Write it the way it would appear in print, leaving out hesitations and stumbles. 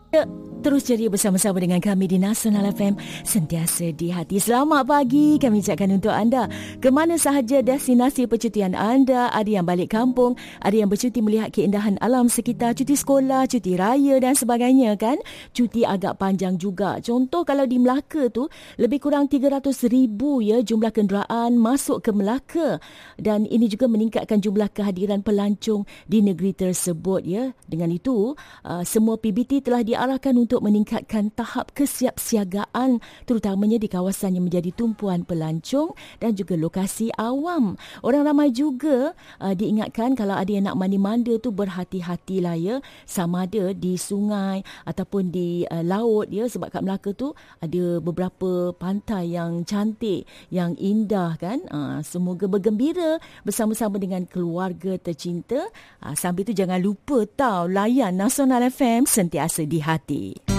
Ya, terus ceria bersama-sama dengan kami di Nasional FM, sentiasa di hati. Selamat pagi kami ucapkan untuk anda. Kemana sahaja destinasi percutian anda, ada yang balik kampung, ada yang bercuti melihat keindahan alam sekitar, cuti sekolah, cuti raya dan sebagainya kan. Cuti agak panjang juga. Contoh kalau di Melaka tu, lebih kurang 300,000 ya jumlah kenderaan masuk ke Melaka. Dan ini juga meningkatkan jumlah kehadiran pelancong di negeri tersebut ya. Dengan itu, semua PBT telah diarahkan untuk meningkatkan tahap kesiapsiagaan terutamanya di kawasan yang menjadi tumpuan pelancong dan juga lokasi awam. Orang ramai juga diingatkan kalau ada yang nak mandi-manda tu berhati-hatilah ya, sama ada di sungai ataupun di laut ya, sebab kat Melaka tu ada beberapa pantai yang cantik, yang indah kan. Semoga bergembira bersama-sama dengan keluarga tercinta. Sambil tu jangan lupa layan Nasional FM sentiasa di hati.